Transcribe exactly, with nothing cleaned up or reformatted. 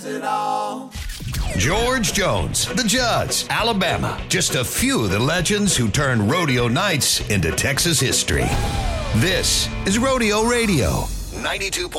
George Jones, the Judds, Alabama. Just a few of the legends who turned rodeo nights into Texas history. This is Rodeo Radio, ninety-two point